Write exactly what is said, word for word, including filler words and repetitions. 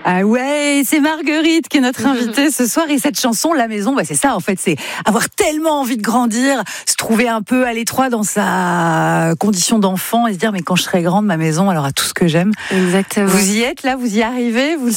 Ah ouais, c'est Marguerite qui est notre invitée ce soir. Et cette chanson, La Maison, bah c'est ça en fait, c'est avoir tellement envie de grandir, se trouver un peu à l'étroit dans sa condition d'enfant et se dire mais quand je serai grande, ma maison, elle aura tout ce que j'aime. Exactement. Vous y êtes là, vous y arrivez, vous